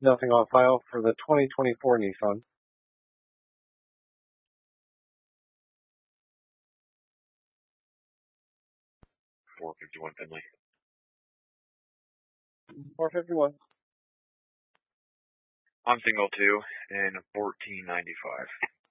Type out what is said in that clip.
Nothing on file for the 2024 Nissan. 451 Finley. 451. On single 2 and 1495.